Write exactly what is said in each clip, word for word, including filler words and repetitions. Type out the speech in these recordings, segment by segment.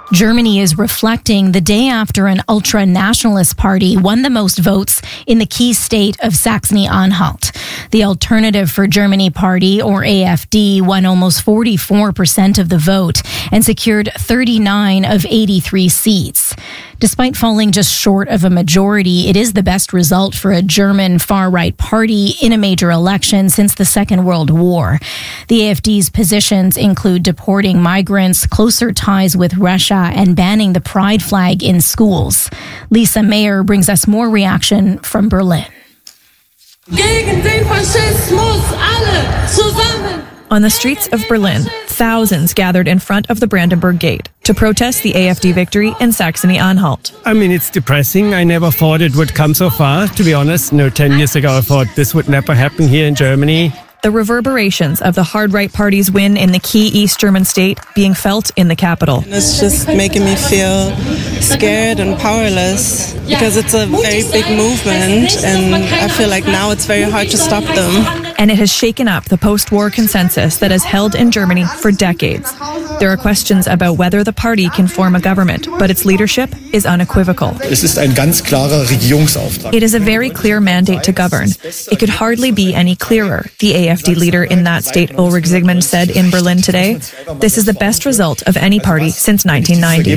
Germany is reflecting the day after an ultra-nationalist party won the most votes in the key state of Saxony-Anhalt. The Alternative for Germany Party, or A F D, won almost forty-four percent of the vote and secured thirty-nine of eighty-three seats. Despite falling just short of a majority, it is the best result for a German far-right party in a major election since the Second World War. The A F D's positions include deporting migrants, closer ties with Russia, and banning the pride flag in schools. Lisa Mayer brings us more reaction from Berlin. Gegen den Faschismus, alle zusammen. On the streets of Berlin, thousands gathered in front of the Brandenburg Gate to protest the A F D victory in Saxony-Anhalt. I mean, it's depressing. I never thought it would come so far, to be honest. No, ten years ago I thought this would never happen here in Germany. The reverberations of the hard-right party's win in the key East German state being felt in the capital. It's just making me feel scared and powerless because it's a very big movement and I feel like now it's very hard to stop them. And it has shaken up the post-war consensus that has held in Germany for decades. There are questions about whether the party can form a government, but its leadership is unequivocal. Es ist ein ganz klarer Regierungsauftrag. It is a very clear mandate to govern. It could hardly be any clearer, the A F D leader in that state, Ulrich Zygmunt, said in Berlin today. This is the best result of any party since nineteen ninety.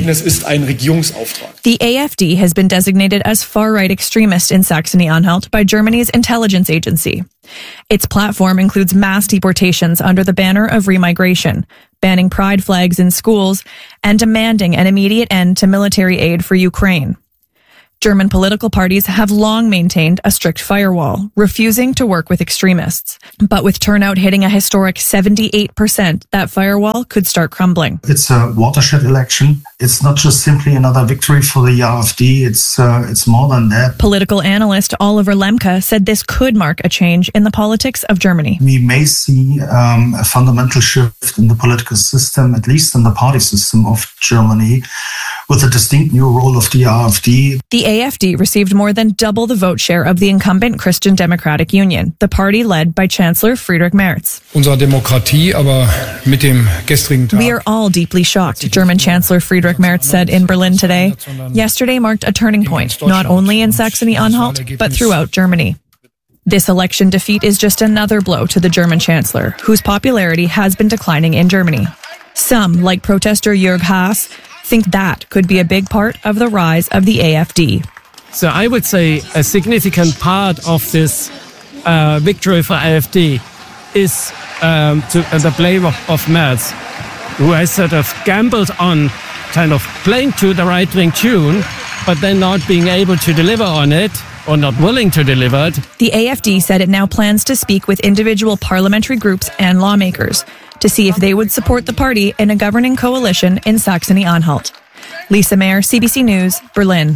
The A F D has been designated as far-right extremist in Saxony-Anhalt by Germany's intelligence agency. Its platform includes mass deportations under the banner of remigration, banning pride flags in schools, and demanding an immediate end to military aid for Ukraine. German political parties have long maintained a strict firewall, refusing to work with extremists. But with turnout hitting a historic seventy-eight percent, that firewall could start crumbling. It's a watershed election. It's not just simply another victory for the A F D. It's uh, it's more than that. Political analyst Oliver Lemke said this could mark a change in the politics of Germany. We may see um, a fundamental shift in the political system, at least in the party system of Germany, with a distinct new role of the A F D. The A F D received more than double the vote share of the incumbent Christian Democratic Union, the party led by Chancellor Friedrich Merz. Unsere Demokratie, aber mit dem gestrigen Tag. We are all deeply shocked, German Chancellor Friedrich Merz said in Berlin today. Yesterday marked a turning point, not only in Saxony-Anhalt, but throughout Germany. This election defeat is just another blow to the German Chancellor, whose popularity has been declining in Germany. Some, like protester Jörg Haas, think that could be a big part of the rise of the A F D. So I would say a significant part of this uh, victory for A F D is um, to, uh, the blame of, of Merz, who has sort of gambled on kind of playing to the right-wing tune, but then not being able to deliver on it, or not willing to deliver it. The A F D said it now plans to speak with individual parliamentary groups and lawmakers to see if they would support the party in a governing coalition in Saxony-Anhalt. Lisa Mayer, C B C News, Berlin.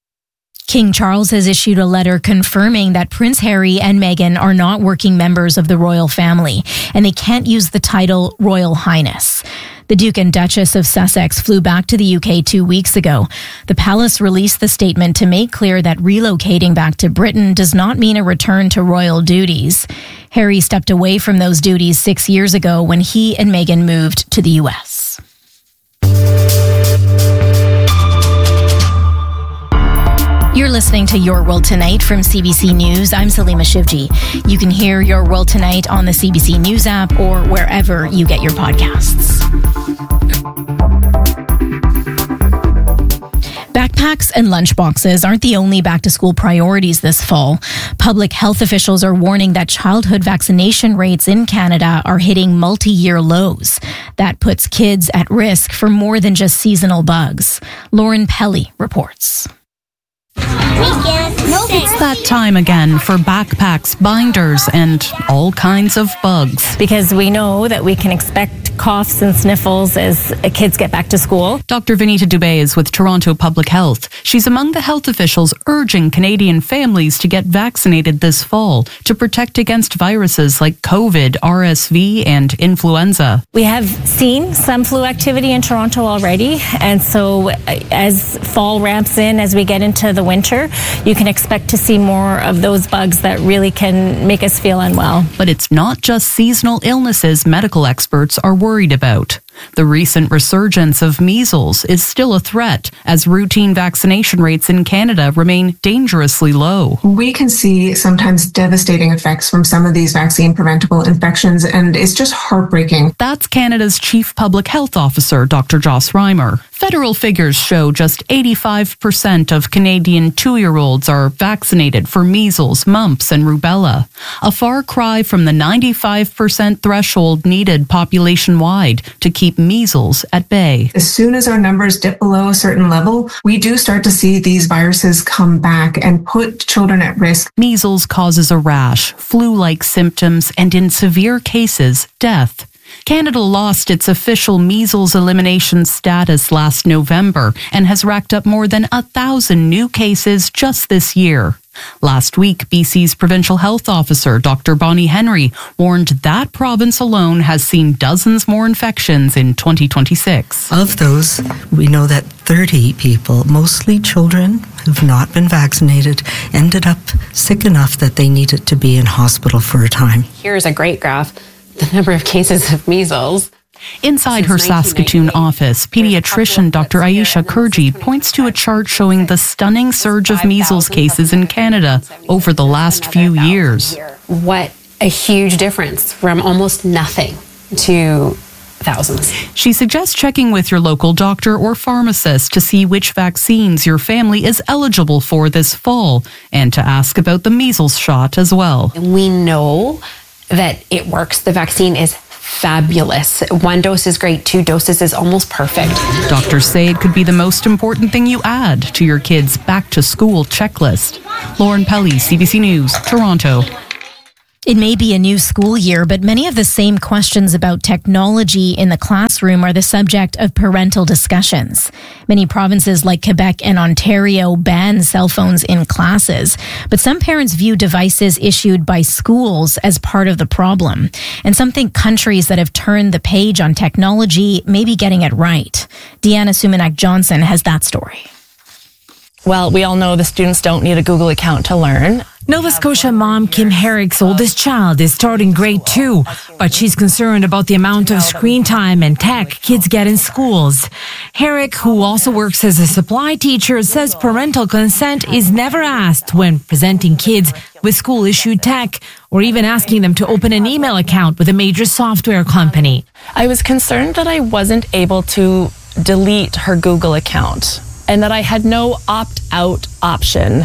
King Charles has issued a letter confirming that Prince Harry and Meghan are not working members of the royal family, and they can't use the title Royal Highness. The Duke and Duchess of Sussex flew back to the U K two weeks ago. The palace released the statement to make clear that relocating back to Britain does not mean a return to royal duties. Harry stepped away from those duties six years ago when he and Meghan moved to the U S. You're listening to Your World Tonight from C B C News. I'm Salima Shivji. You can hear Your World Tonight on the C B C News app or wherever you get your podcasts. Backpacks and lunchboxes aren't the only back-to-school priorities this fall. Public health officials are warning that childhood vaccination rates in Canada are hitting multi-year lows. That puts kids at risk for more than just seasonal bugs. Lauren Pelly reports. It's that time again for backpacks, binders, and all kinds of bugs. Because we know that we can expect coughs and sniffles as kids get back to school. Doctor Vinita Dubé is with Toronto Public Health. She's among the health officials urging Canadian families to get vaccinated this fall to protect against viruses like COVID, R S V, and influenza. We have seen some flu activity in Toronto already, and so as fall ramps in, as we get into the winter, you can expect to see more of those bugs that really can make us feel unwell. But it's not just seasonal illnesses medical experts are worried about. The recent resurgence of measles is still a threat as routine vaccination rates in Canada remain dangerously low. We can see sometimes devastating effects from some of these vaccine-preventable infections, and it's just heartbreaking. That's Canada's Chief Public Health Officer, Doctor Joss Reimer. Federal figures show just eighty-five percent of Canadian two-year-olds are vaccinated for measles, mumps, and rubella, a far cry from the ninety-five percent threshold needed population-wide to keep measles at bay. As soon as our numbers dip below a certain level, we do start to see these viruses come back and put children at risk. Measles causes a rash, flu-like symptoms, and in severe cases, death. Canada lost its official measles elimination status last November and has racked up more than a thousand new cases just this year. Last week, B C's provincial health officer, Doctor Bonnie Henry, warned that province alone has seen dozens more infections in twenty twenty-six. Of those, we know that thirty people, mostly children who've not been vaccinated, ended up sick enough that they needed to be in hospital for a time. Here's a great graph. The number of cases of measles. Inside her Saskatoon office, pediatrician Doctor Aisha Kurji points to a chart showing the stunning surge of measles cases in Canada over the last few years. What a huge difference from almost nothing to thousands. She suggests checking with your local doctor or pharmacist to see which vaccines your family is eligible for this fall and to ask about the measles shot as well. We know that it works. The vaccine is fabulous. One dose is great. Two doses is almost perfect. Doctors say it could be the most important thing you add to your kids' back-to-school checklist. Lauren Pelly, C B C News, Toronto. It may be a new school year, but many of the same questions about technology in the classroom are the subject of parental discussions. Many provinces like Quebec and Ontario ban cell phones in classes, but some parents view devices issued by schools as part of the problem. And some think countries that have turned the page on technology may be getting it right. Deanna Sumanak-Johnson has that story. Well, we all know the students don't need a Google account to learn. Nova Scotia mom Kim Herrick's oldest child is starting grade two, but she's concerned about the amount of screen time and tech kids get in schools. Herrick, who also works as a supply teacher, says parental consent is never asked when presenting kids with school-issued tech or even asking them to open an email account with a major software company. I was concerned that I wasn't able to delete her Google account and that I had no opt-out option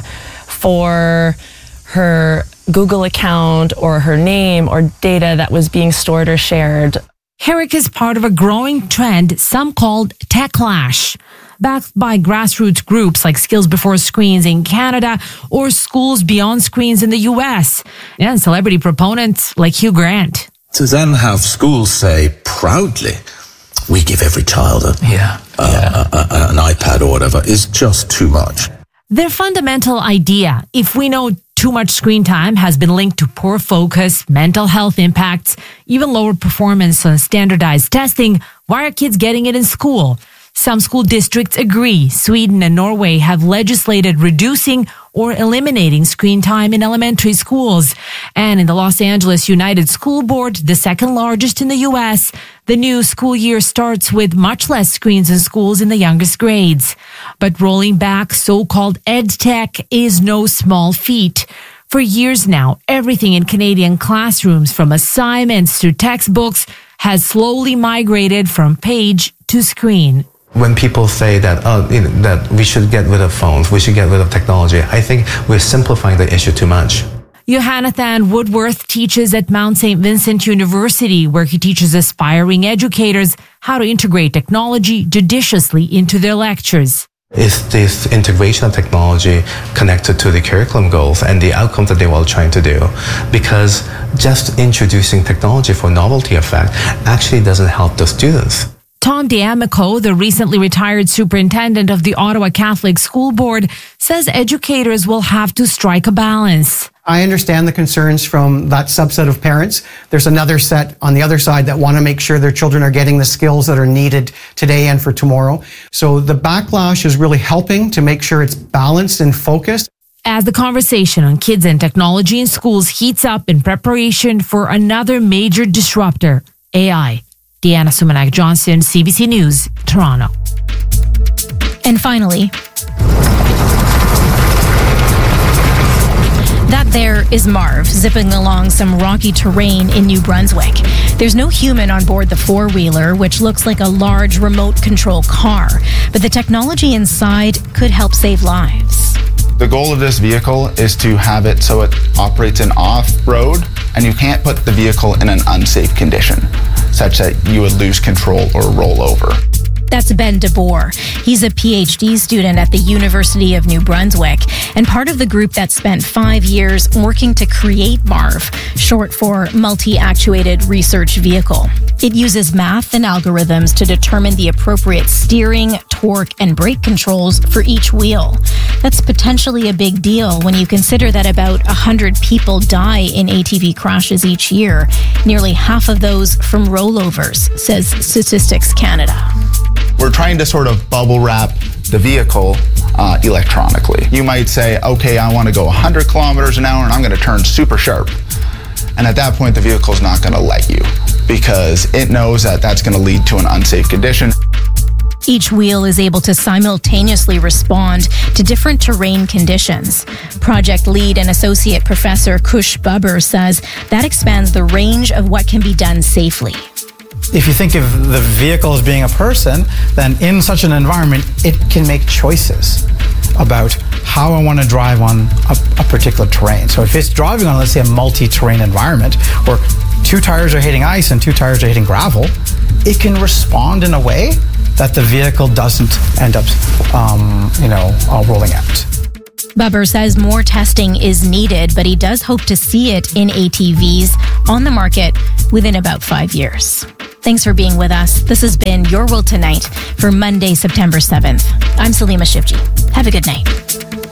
for her Google account or her name or data that was being stored or shared. Herrick is part of a growing trend some called Techlash, backed by grassroots groups like Skills Before Screens in Canada or Schools Beyond Screens in the U S, and celebrity proponents like Hugh Grant. To then have schools say proudly, we give every child a, yeah. Uh, yeah. A, a, an iPad or whatever, is just too much. Their fundamental idea, if we know too much screen time has been linked to poor focus, mental health impacts, even lower performance on standardized testing, why are kids getting it in school? Some school districts agree. Sweden and Norway have legislated reducing or eliminating screen time in elementary schools. And in the Los Angeles United School Board, the second largest in the U S, the new school year starts with much less screens in schools in the youngest grades. But rolling back so-called EdTech is no small feat. For years now, everything in Canadian classrooms, from assignments to textbooks, has slowly migrated from page to screen. When people say that, oh, you know, that we should get rid of phones, we should get rid of technology, I think we're simplifying the issue too much. Johanathan Woodworth teaches at Mount Saint Vincent University, where he teaches aspiring educators how to integrate technology judiciously into their lectures. Is this integration of technology connected to the curriculum goals and the outcomes that they were trying to do? Because just introducing technology for novelty effect actually doesn't help the students. Tom D'Amico, the recently retired superintendent of the Ottawa Catholic School Board, says educators will have to strike a balance. I understand the concerns from that subset of parents. There's another set on the other side that want to make sure their children are getting the skills that are needed today and for tomorrow. So the backlash is really helping to make sure it's balanced and focused. As the conversation on kids and technology in schools heats up in preparation for another major disruptor, A I. Deanna Sumanak-Johnson, C B C News, Toronto. And finally, that there is Marv zipping along some rocky terrain in New Brunswick. There's no human on board the four-wheeler, which looks like a large remote control car, but the technology inside could help save lives. The goal of this vehicle is to have it so it operates in off-road, and you can't put the vehicle in an unsafe condition, such that you would lose control or roll over. That's Ben DeBoer. He's a P H D student at the University of New Brunswick and part of the group that spent five years working to create MARV, short for Multi-Actuated Research Vehicle. It uses math and algorithms to determine the appropriate steering, torque, and brake controls for each wheel. That's potentially a big deal when you consider that about one hundred people die in A T V crashes each year, nearly half of those from rollovers, says Statistics Canada. We're trying to sort of bubble wrap the vehicle uh, electronically. You might say, okay, I want to go one hundred kilometers an hour and I'm going to turn super sharp. And at that point, the vehicle's not going to let you because it knows that that's going to lead to an unsafe condition. Each wheel is able to simultaneously respond to different terrain conditions. Project lead and associate professor Kush Bubber says that expands the range of what can be done safely. If you think of the vehicle as being a person, then in such an environment, it can make choices about how I want to drive on a, a particular terrain. So if it's driving on, let's say, a multi-terrain environment where two tires are hitting ice and two tires are hitting gravel, it can respond in a way that the vehicle doesn't end up, um, you know, uh, rolling out. Bubber says more testing is needed, but he does hope to see it in A T Vs on the market within about five years. Thanks for being with us. This has been Your World Tonight for Monday, September seventh. I'm Salima Shivji. Have a good night.